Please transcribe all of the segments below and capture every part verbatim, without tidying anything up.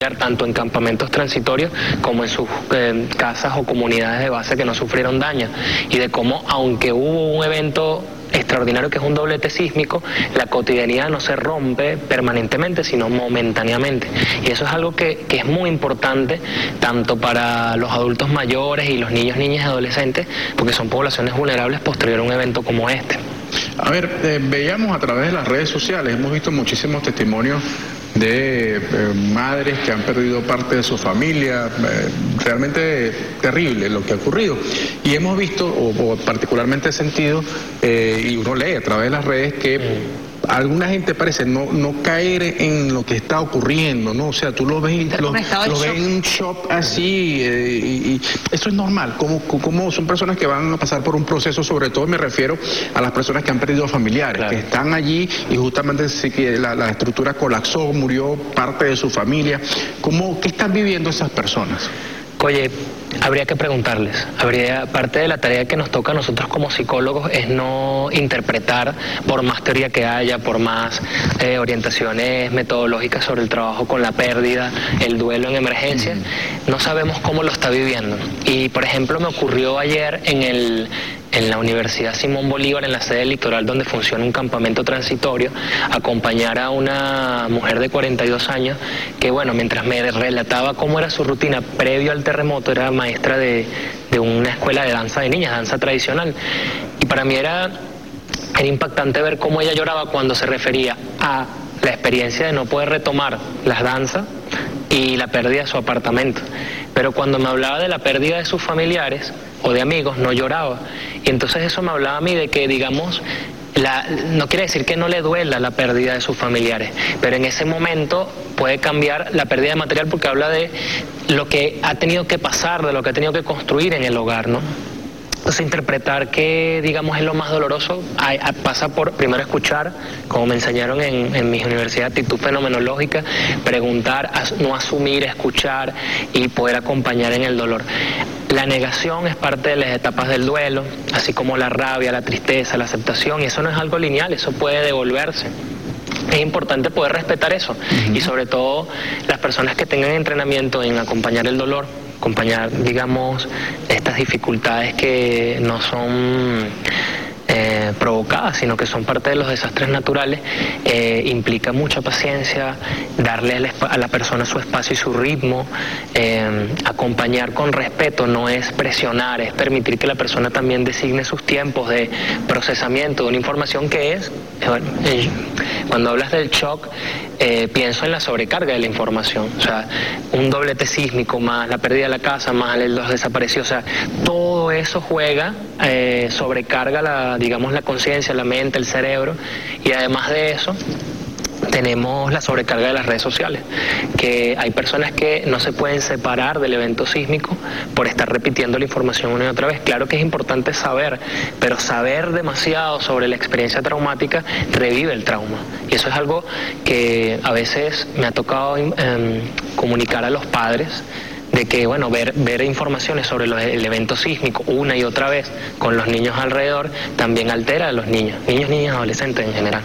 tanto en campamentos transitorios como en sus eh, casas o comunidades de base que no sufrieron daño, y de cómo, aunque hubo un evento extraordinario que es un doblete sísmico, la cotidianidad no se rompe permanentemente, sino momentáneamente. Y eso es algo que, que es muy importante tanto para los adultos mayores y los niños, niñas y adolescentes, porque son poblaciones vulnerables posterior a un evento como este. A ver, eh, veíamos a través de las redes sociales, hemos visto muchísimos testimonios de eh, madres que han perdido parte de su familia, eh, realmente terrible lo que ha ocurrido. Y hemos visto, o, o particularmente sentido, eh, y uno lee a través de las redes, que alguna gente parece no, no caer en lo que está ocurriendo, ¿no? O sea, tú lo ves, lo, lo ves en un shock así, eh, y, y eso es normal. Como, como son personas que van a pasar por un proceso, sobre todo me refiero a las personas que han perdido familiares, claro, que están allí y justamente sí que la, la estructura colapsó, murió parte de su familia. ¿Cómo, qué están viviendo esas personas? Oye, habría que preguntarles. Habría, parte de la tarea que nos toca a nosotros como psicólogos es no interpretar, por más teoría que haya, por más eh, orientaciones metodológicas sobre el trabajo con la pérdida, el duelo en emergencia, no sabemos cómo lo está viviendo. Y, por ejemplo, me ocurrió ayer en el... en la Universidad Simón Bolívar, en la sede Litoral, donde funciona un campamento transitorio, acompañar a una mujer de cuarenta y dos años que, bueno, mientras me relataba cómo era su rutina previo al terremoto, era maestra de, de una escuela de danza de niñas, danza tradicional, y para mí era, era impactante ver cómo ella lloraba cuando se refería a la experiencia de no poder retomar las danzas y la pérdida de su apartamento. Pero cuando me hablaba de la pérdida de sus familiares o de amigos, no lloraba. Y entonces eso me hablaba a mí de que, digamos, la, no quiere decir que no le duela la pérdida de sus familiares, pero en ese momento puede cambiar la pérdida de material, porque habla de lo que ha tenido que pasar, de lo que ha tenido que construir en el hogar, ¿no? Entonces, interpretar que, digamos, es lo más doloroso, hay, hay, pasa por primero escuchar, como me enseñaron en, en mi universidad, actitud fenomenológica, preguntar, as, no asumir, escuchar y poder acompañar en el dolor. La negación es parte de las etapas del duelo, así como la rabia, la tristeza, la aceptación, y eso no es algo lineal, eso puede devolverse. Es importante poder respetar eso, uh-huh. Y sobre todo las personas que tengan entrenamiento en acompañar el dolor, acompañar, digamos, estas dificultades que no son eh, provocadas, sino que son parte de los desastres naturales, eh, implica mucha paciencia, darle a la persona su espacio y su ritmo, eh, acompañar con respeto, no es presionar, es permitir que la persona también designe sus tiempos de procesamiento de una información que es, bueno, eh, cuando hablas del shock, eh, pienso en la sobrecarga de la información, o sea, un doblete sísmico más la pérdida de la casa, más los desaparecidos, o sea, todo eso juega, eh, sobrecarga la, digamos, la conciencia, la mente, el cerebro, y además de eso tenemos la sobrecarga de las redes sociales, que hay personas que no se pueden separar del evento sísmico por estar repitiendo la información una y otra vez. Claro que es importante saber, pero saber demasiado sobre la experiencia traumática revive el trauma, y eso es algo que a veces me ha tocado eh, comunicar a los padres, de que, bueno, ver, ver informaciones sobre los, el evento sísmico una y otra vez con los niños alrededor también altera a los niños, niños, niñas, adolescentes en general.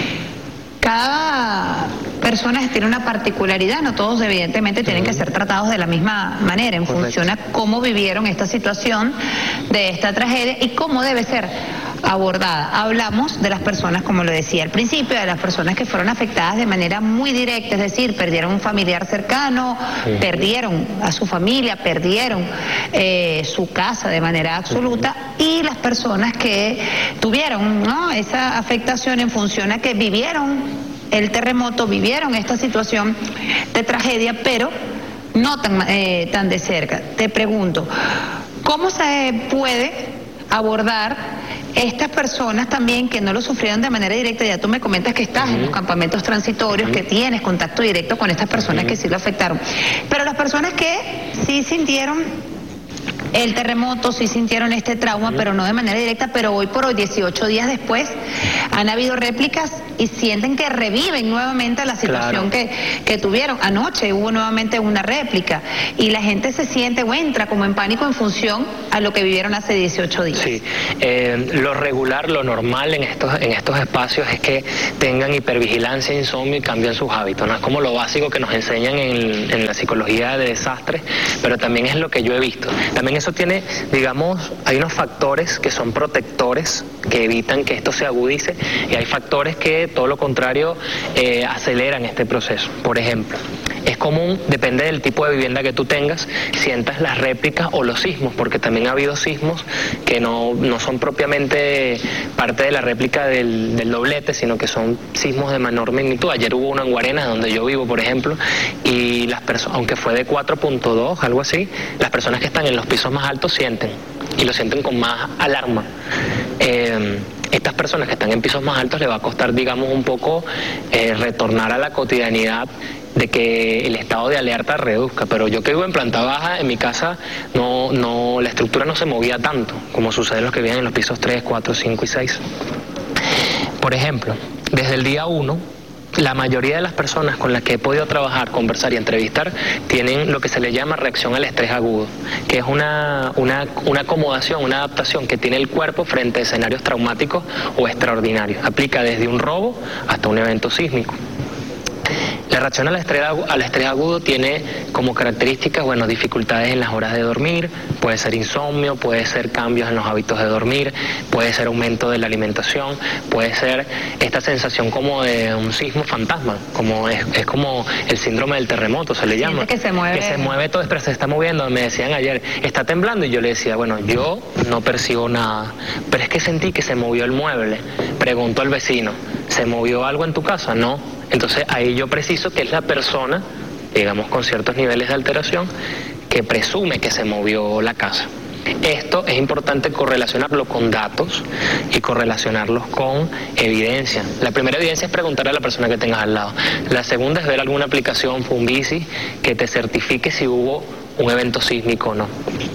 Cada persona tiene una particularidad, no todos evidentemente tienen que ser tratados de la misma manera, en Correcto. función a cómo vivieron esta situación de esta tragedia y cómo debe ser abordada. Hablamos de las personas, como lo decía al principio, de las personas que fueron afectadas de manera muy directa, es decir, perdieron un familiar cercano, sí. perdieron a su familia, perdieron eh, su casa de manera absoluta, y las personas que tuvieron, ¿no?, esa afectación en función a que vivieron el terremoto, vivieron esta situación de tragedia, pero no tan, eh, tan de cerca. Te pregunto, ¿cómo se puede abordar estas personas también que no lo sufrieron de manera directa? Ya tú me comentas que estás uh-huh. en los campamentos transitorios, uh-huh. que tienes contacto directo con estas personas uh-huh. que sí lo afectaron, pero las personas que sí sintieron el terremoto, sí sintieron este trauma, pero no de manera directa, pero hoy por hoy, dieciocho días después, han habido réplicas y sienten que reviven nuevamente la situación claro. que, que tuvieron. Anoche hubo nuevamente una réplica y la gente se siente o entra como en pánico en función a lo que vivieron hace dieciocho días. Sí, eh, lo regular, lo normal en estos, en estos espacios es que tengan hipervigilancia, insomnio y cambien sus hábitos, ¿no? Es como lo básico que nos enseñan en, en la psicología de desastres, pero también es lo que yo he visto. También eso tiene, digamos, hay unos factores que son protectores, que evitan que esto se agudice, y hay factores que, todo lo contrario, eh, aceleran este proceso. Por ejemplo, es común, depende del tipo de vivienda que tú tengas, sientas las réplicas o los sismos, porque también ha habido sismos que no, no son propiamente parte de la réplica del, del doblete, sino que son sismos de menor magnitud. Ayer hubo uno en Guarenas, donde yo vivo, por ejemplo, y las personas, aunque fue de cuatro punto dos, algo así, las personas que están en los pisos más altos sienten, y lo sienten con más alarma. Eh, estas personas que están en pisos más altos les va a costar, digamos, un poco eh, retornar a la cotidianidad, de que el estado de alerta reduzca. Pero yo que vivo en planta baja, en mi casa no, no, la estructura no se movía tanto como sucede en los que viven en los pisos tres, cuatro, cinco y seis. Por ejemplo, desde el día uno, la mayoría de las personas con las que he podido trabajar, conversar y entrevistar tienen lo que se le llama reacción al estrés agudo, que es una, una, una acomodación, una adaptación que tiene el cuerpo frente a escenarios traumáticos o extraordinarios. Aplica desde un robo hasta un evento sísmico. La reacción al estrés, al estrés agudo tiene como características, bueno, dificultades en las horas de dormir, puede ser insomnio, puede ser cambios en los hábitos de dormir, puede ser aumento de la alimentación, puede ser esta sensación como de un sismo fantasma, como es, es como el síndrome del terremoto, se le llama. Que se mueve. Que se mueve todo, pero se está moviendo. Me decían ayer, está temblando, y yo le decía, bueno, yo no percibo nada, pero es que sentí que se movió el mueble. Pregunto al vecino, ¿se movió algo en tu casa? No. Entonces ahí yo preciso que es la persona, digamos con ciertos niveles de alteración, que presume que se movió la casa. Esto es importante correlacionarlo con datos y correlacionarlos con evidencia. La primera evidencia es preguntar a la persona que tengas al lado. La segunda es ver alguna aplicación Funvici que te certifique si hubo un evento sísmico o no.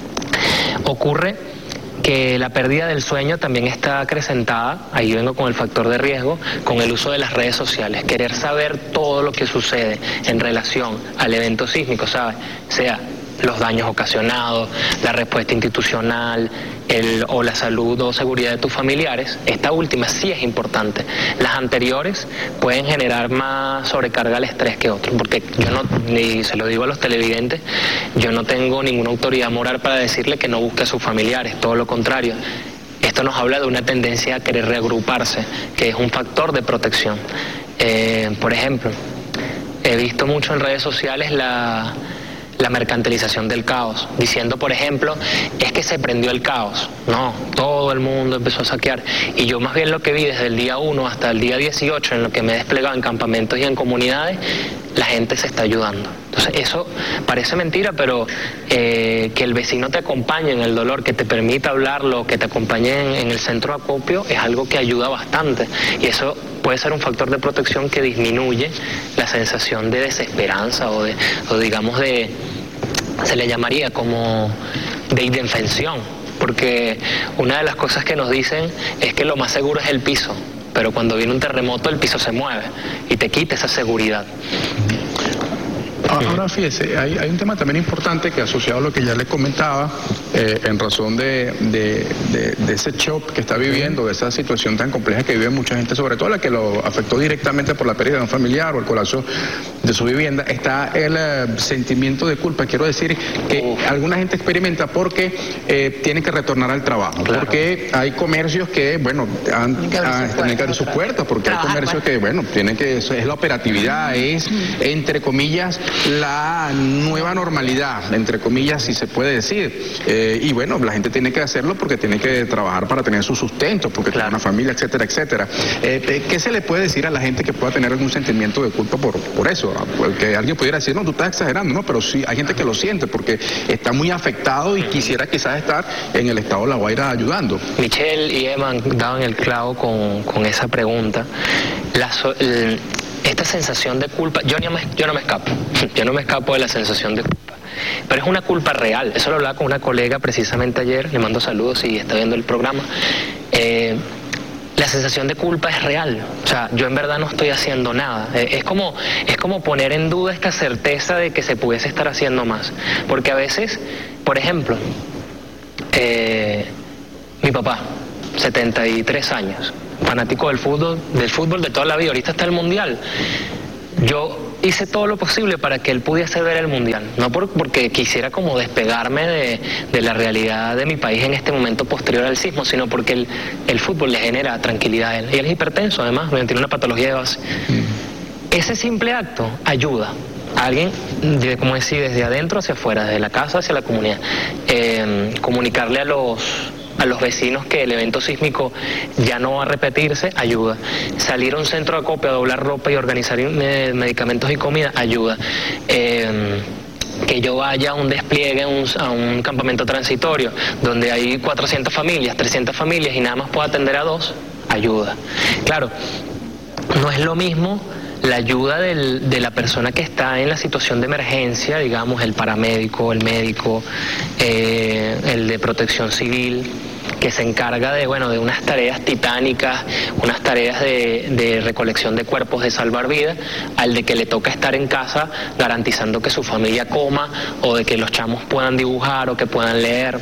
Ocurre que la pérdida del sueño también está acrecentada, ahí vengo con el factor de riesgo, con el uso de las redes sociales. Querer saber todo lo que sucede en relación al evento sísmico, ¿sabes? Sea los daños ocasionados, la respuesta institucional, el, o la salud o seguridad de tus familiares. Esta última sí es importante. Las anteriores pueden generar más sobrecarga al estrés que otros, porque yo no, ni se lo digo a los televidentes, yo no tengo ninguna autoridad moral para decirle que no busque a sus familiares, todo lo contrario. Esto nos habla de una tendencia a querer reagruparse, que es un factor de protección. Eh, por ejemplo, he visto mucho en redes sociales la... la mercantilización del caos, diciendo, por ejemplo, es que se prendió el caos. No, todo el mundo empezó a saquear. Y yo más bien lo que vi desde el día uno hasta el día dieciocho, en lo que me he desplegado en campamentos y en comunidades, la gente se está ayudando. Entonces eso parece mentira, pero eh, que el vecino te acompañe en el dolor, que te permita hablarlo, que te acompañe en, en el centro de acopio, es algo que ayuda bastante. Y eso puede ser un factor de protección que disminuye la sensación de desesperanza o, de, o digamos de, se le llamaría como de indefensión, porque una de las cosas que nos dicen es que lo más seguro es el piso, pero cuando viene un terremoto el piso se mueve y te quita esa seguridad. Ahora fíjese, hay, hay un tema también importante que asociado a lo que ya le comentaba, eh, en razón de, de, de, de ese shock que está viviendo, de esa situación tan compleja que vive mucha gente, sobre todo la que lo afectó directamente por la pérdida de un familiar o el colapso de su vivienda, está el eh, sentimiento de culpa. Quiero decir que Uf. alguna gente experimenta porque eh, tiene que retornar al trabajo, claro. porque hay comercios que, bueno, han, tienen que abrir sus puertas, porque hay comercios que, bueno, tienen que, eso es la operatividad, es, entre comillas, la nueva normalidad, entre comillas, si se puede decir. Eh, y bueno, la gente tiene que hacerlo porque tiene que trabajar para tener su sustento, porque claro. tiene una familia, etcétera, etcétera. Eh, ¿Qué se le puede decir a la gente que pueda tener algún sentimiento de culpa por, por eso? Porque alguien pudiera decir, no, tú estás exagerando, no, pero sí, hay gente que lo siente porque está muy afectado y quisiera quizás estar en el estado de La Guaira ayudando. Michelle y Emma daban el clavo con, con esa pregunta. La so, el, esta sensación de culpa, yo no, me, yo no me escapo, yo no me escapo de la sensación de culpa. pero es una culpa real. Eso lo hablaba con una colega precisamente ayer, le mando saludos si está viendo el programa. Eh, La sensación de culpa es real, o sea, yo en verdad no estoy haciendo nada. Es como, es como poner en duda esta certeza de que se pudiese estar haciendo más. Porque a veces, por ejemplo, eh, mi papá, setenta y tres años, fanático del fútbol, del fútbol de toda la vida, ahorita está el Mundial. Yo hice todo lo posible para que él pudiese ver el Mundial, no por, porque quisiera como despegarme de, de la realidad de mi país en este momento posterior al sismo, sino porque el, el fútbol le genera tranquilidad a él. Y él es hipertenso además, tiene una patología de base. Mm. Ese simple acto ayuda a alguien, de, como decir, desde adentro hacia afuera, desde la casa hacia la comunidad. Eh, comunicarle a los... a los vecinos que el evento sísmico ya no va a repetirse, ayuda. Salir a un centro de acopio a doblar ropa y organizar eh, medicamentos y comida, ayuda. Eh, que yo vaya a un despliegue, a un, a un campamento transitorio, donde hay cuatrocientas familias, trescientas familias y nada más puedo atender a dos, ayuda. Claro, no es lo mismo la ayuda del, de la persona que está en la situación de emergencia, digamos, el paramédico, el médico, eh, el de protección civil, que se encarga de, bueno, de unas tareas titánicas, unas tareas de, de recolección de cuerpos, de salvar vidas, al de que le toca estar en casa garantizando que su familia coma o de que los chamos puedan dibujar o que puedan leer.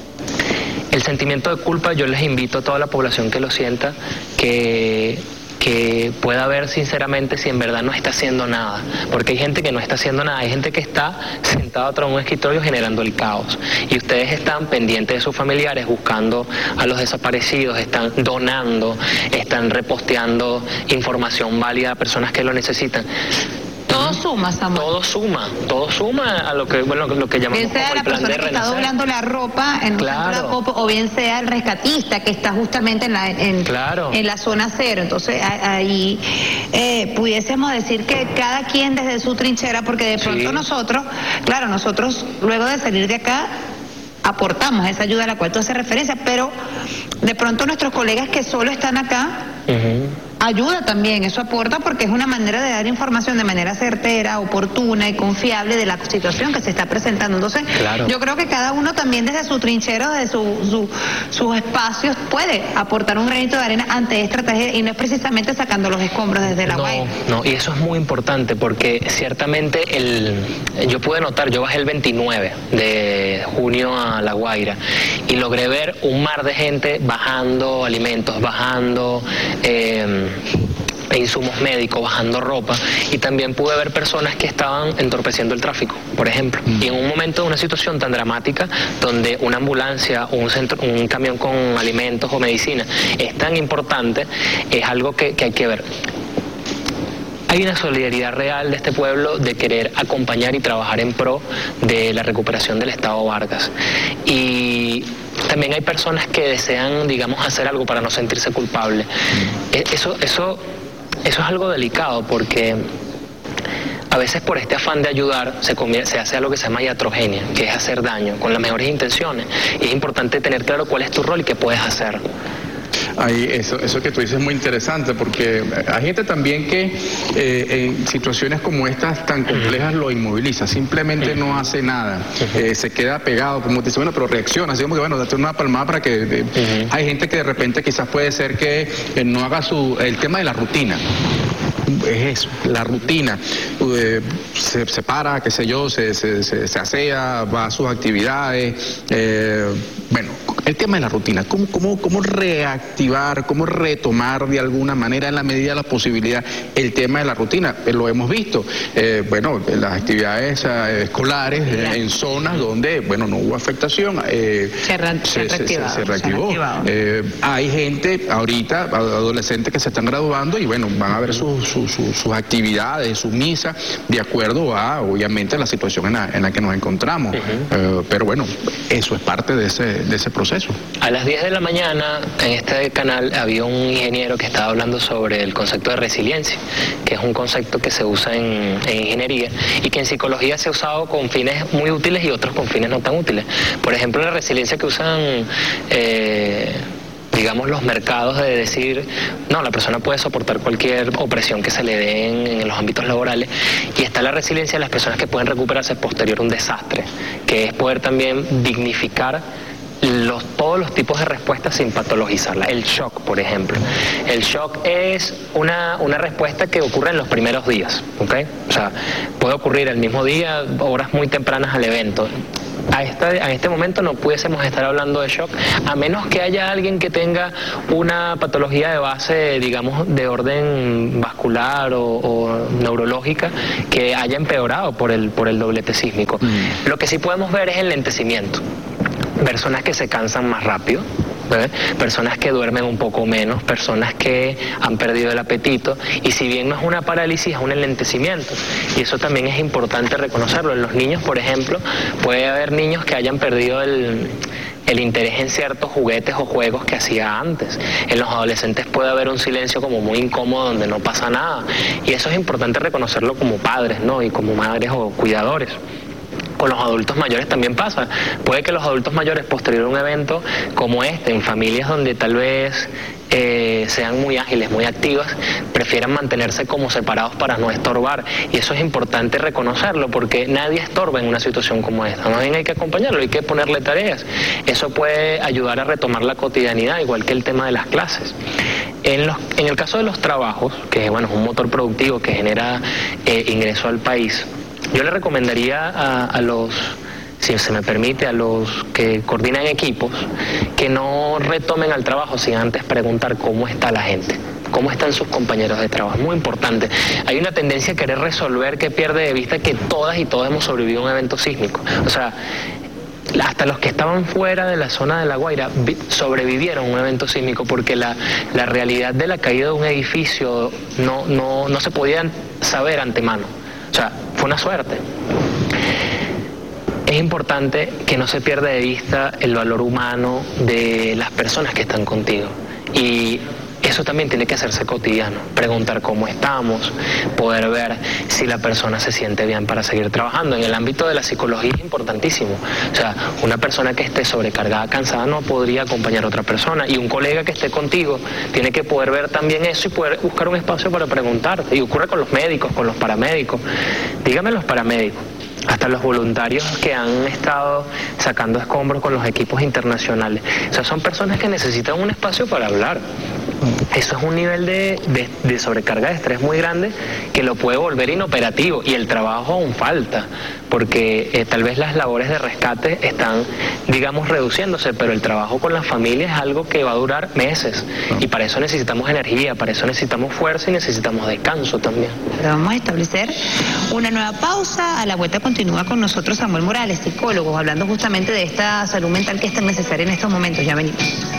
El sentimiento de culpa, yo les invito a toda la población que lo sienta, que... que pueda ver sinceramente si en verdad no está haciendo nada, porque hay gente que no está haciendo nada, hay gente que está sentada tras un escritorio generando el caos, y ustedes están pendientes de sus familiares, buscando a los desaparecidos, están donando, están reposteando información válida a personas que lo necesitan. Todo suma, Samuel. Todo suma, todo suma a lo que, bueno, lo que llamamos bien sea como la el plan persona de que está renacer. doblando la ropa en un Claro. centro de acopio, o bien sea el rescatista que está justamente en la, en, Claro. en la zona cero. Entonces a- ahí eh, pudiésemos decir que cada quien desde su trinchera, porque de pronto Sí. nosotros, claro, nosotros luego de salir de acá aportamos esa ayuda a la cual tú haces referencia, pero de pronto nuestros colegas que solo están acá, Uh-huh. ayuda también, eso aporta, porque es una manera de dar información de manera certera, oportuna y confiable de la situación que se está presentando. Entonces, Claro. yo creo que cada uno también desde su trinchero, desde su, su, sus espacios, puede aportar un granito de arena ante esta tragedia, y no es precisamente sacando los escombros desde la No, Guaira. no, y eso es muy importante porque ciertamente el, yo pude notar, yo bajé el veintinueve de junio a La Guaira y logré ver un mar de gente bajando alimentos, bajando eh, insumos médicos, bajando ropa, y también pude ver personas que estaban entorpeciendo el tráfico, por ejemplo. Y en un momento de una situación tan dramática, donde una ambulancia o un, centro, un camión con alimentos o medicina es tan importante, es algo que, que hay que ver. Hay una solidaridad real de este pueblo de querer acompañar y trabajar en pro de la recuperación del Estado Vargas. Y también hay personas que desean, digamos, hacer algo para no sentirse culpable. Eso, eso, eso es algo delicado, porque a veces por este afán de ayudar se, se hace algo que se llama iatrogenia, que es hacer daño con las mejores intenciones. Y es importante tener claro cuál es tu rol y qué puedes hacer. Ahí, eso, eso que tú dices es muy interesante, porque hay gente también que eh, en situaciones como estas tan complejas lo inmoviliza, simplemente no hace nada, eh, se queda pegado, como te dice, bueno, pero reacciona, así como que bueno, date una palmada para que... Eh, uh-huh. Hay gente que de repente quizás puede ser que eh, no haga su... el tema de la rutina. Es eso, la rutina. Eh, se, se para, qué sé yo, se, se, se, se asea, va a sus actividades. Eh, bueno, el tema de la rutina, ¿cómo, cómo, cómo reactivar, cómo retomar de alguna manera, en la medida de la posibilidad, el tema de la rutina? Eh, lo hemos visto, eh, bueno, las actividades eh, escolares eh, en zonas donde, bueno, no hubo afectación, eh, se, re, se, se, reactivó. Se, se reactivó. Eh, hay gente ahorita, adolescentes que se están graduando y, bueno, van a ver sus su, su, sus actividades, sus misas, de acuerdo a, obviamente, la situación en la, en la que nos encontramos. Uh-huh. eh, pero bueno, eso es parte de ese, de ese proceso. A las diez de la mañana, en este canal, había un ingeniero que estaba hablando sobre el concepto de resiliencia, que es un concepto que se usa en, en ingeniería y que en psicología se ha usado con fines muy útiles y otros con fines no tan útiles. Por ejemplo, la resiliencia que usan... Eh, digamos, los mercados de decir, no, la persona puede soportar cualquier opresión que se le dé en, en los ámbitos laborales, y está la resiliencia de las personas que pueden recuperarse posterior a un desastre, que es poder también dignificar Los, todos los tipos de respuestas sin patologizarla. El shock, por ejemplo. El shock es una, una respuesta que ocurre en los primeros días, ¿ok? O sea, puede ocurrir el mismo día, horas muy tempranas al evento. A, esta, a este momento no pudiésemos estar hablando de shock, a menos que haya alguien que tenga una patología de base, digamos, de orden vascular o, o neurológica, que haya empeorado por el, por el doblete sísmico. Mm. Lo que sí podemos ver es el lentecimiento. Personas que se cansan más rápido, ¿eh? Personas que duermen un poco menos, personas que han perdido el apetito, y si bien no es una parálisis, es un enlentecimiento, y eso también es importante reconocerlo. En los niños, por ejemplo, puede haber niños que hayan perdido el, el interés en ciertos juguetes o juegos que hacía antes. En los adolescentes puede haber un silencio como muy incómodo donde no pasa nada, y eso es importante reconocerlo como padres, ¿no? Y como madres o cuidadores. Con los adultos mayores también pasa. Puede que los adultos mayores, posterior a un evento como este, en familias donde tal vez eh, sean muy ágiles, muy activas, prefieran mantenerse como separados para no estorbar. Y eso es importante reconocerlo, porque nadie estorba en una situación como esta. Más bien hay que acompañarlo, hay que ponerle tareas. Eso puede ayudar a retomar la cotidianidad, igual que el tema de las clases. En, los, en el caso de los trabajos, que bueno, es un motor productivo que genera eh, ingreso al país, yo le recomendaría a, a los, si se me permite, a los que coordinan equipos, que no retomen al trabajo sin antes preguntar cómo está la gente, cómo están sus compañeros de trabajo. Es muy importante. Hay una tendencia a querer resolver que pierde de vista que todas y todos hemos sobrevivido a un evento sísmico. O sea, hasta los que estaban fuera de la zona de La Guaira sobrevivieron a un evento sísmico, porque la, la realidad de la caída de un edificio no, no, no se podía saber antemano. O sea, fue una suerte. Es importante que no se pierda de vista el valor humano de las personas que están contigo. Y eso también tiene que hacerse cotidiano. Preguntar cómo estamos, poder ver si la persona se siente bien para seguir trabajando. En el ámbito de la psicología es importantísimo. O sea, una persona que esté sobrecargada, cansada, no podría acompañar a otra persona. Y un colega que esté contigo tiene que poder ver también eso y poder buscar un espacio para preguntar. Y ocurre con los médicos, con los paramédicos. Dígame los paramédicos. Hasta los voluntarios que han estado sacando escombros con los equipos internacionales. O sea, son personas que necesitan un espacio para hablar. Eso es un nivel de, de, de sobrecarga de estrés muy grande que lo puede volver inoperativo, y el trabajo aún falta, porque eh, tal vez las labores de rescate están, digamos, reduciéndose, pero el trabajo con las familias es algo que va a durar meses, y para eso necesitamos energía, para eso necesitamos fuerza y necesitamos descanso también. Pero vamos a establecer una nueva pausa. A la vuelta continúa con nosotros Samuel Morales, psicólogo, hablando justamente de esta salud mental que es tan necesaria en estos momentos. Ya venimos.